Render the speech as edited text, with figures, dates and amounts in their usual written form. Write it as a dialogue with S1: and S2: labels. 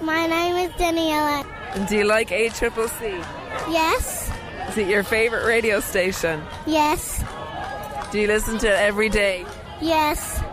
S1: My name is Daniela.
S2: And do you like ACCC?
S1: Yes.
S2: Is it your favourite radio station?
S1: Yes.
S2: Do you listen to it every day?
S1: Yes.